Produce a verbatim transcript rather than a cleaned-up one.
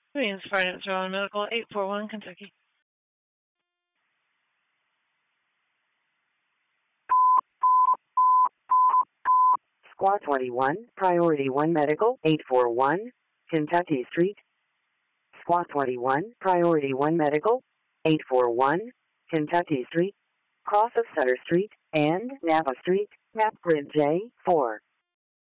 Queens Finance Rowan Medical, eight four one, Kentucky. Squad twenty-one, Priority one Medical, eight four one, Kentucky Street. Squad twenty-one, Priority one Medical, eight four one, Kentucky Street. Cross of Sutter Street and Napa Street, map grid J four.